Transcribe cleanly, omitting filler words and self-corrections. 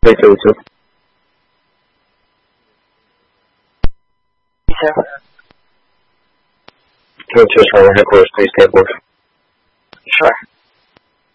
Me too, too. Yeah. Can you just headquarters, please, stand board? Sure.